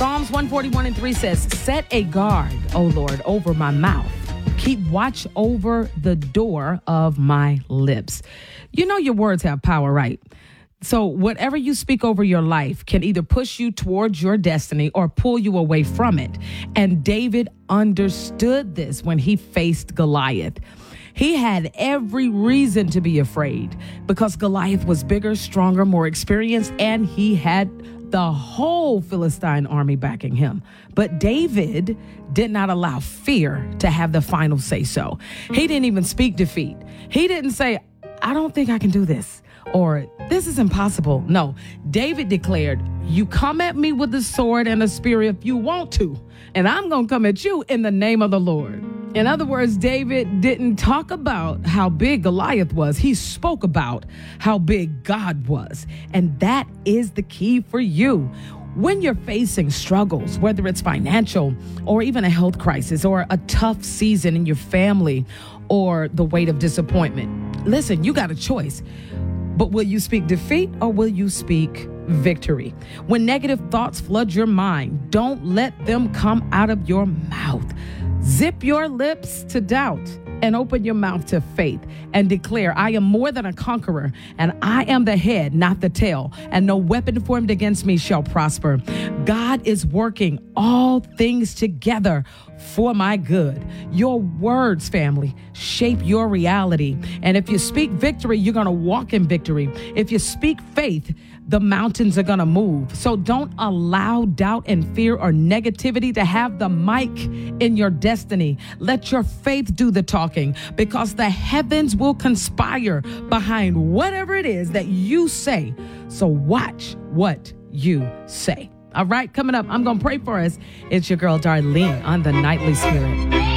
Psalms 141:3 says, set a guard, O Lord, over my mouth. Keep watch over the door of my lips. You know your words have power, right? So whatever you speak over your life can either push you towards your destiny or pull you away from it. And David understood this when he faced Goliath. He had every reason to be afraid because Goliath was bigger, stronger, more experienced, and he had the whole Philistine army backing him. But David did not allow fear to have the final say so. He didn't even speak defeat. He didn't say, I don't think I can do this, or this is impossible. No, David declared, you come at me with a sword and a spear if you want to, and I'm going to come at you in the name of the Lord. In other words, David didn't talk about how big Goliath was. He spoke about how big God was. And that is the key for you. When you're facing struggles, whether it's financial or even a health crisis or a tough season in your family or the weight of disappointment, listen, you got a choice. But will you speak defeat or will you speak victory? When negative thoughts flood your mind, don't let them come out of your mouth. Zip your lips to doubt and open your mouth to faith and declare, I am more than a conqueror, and I am the head, not the tail, and no weapon formed against me shall prosper. God is working all things together for my good. Your words, family, shape your reality. And if you speak victory, you're going to walk in victory. If you speak faith, the mountains are going to move. So don't allow doubt and fear or negativity to have the mic in your destiny. Let your faith do the talking, because the heavens will conspire behind whatever it is that you say. So watch what you say. All right, coming up, I'm going to pray for us. It's your girl, Darlene, on the Nightly Spirit.